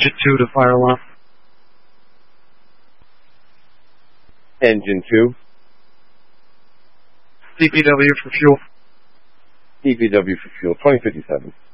Digit 2 to fire alarm. Engine 2. DPW for fuel. DPW for fuel, 2057.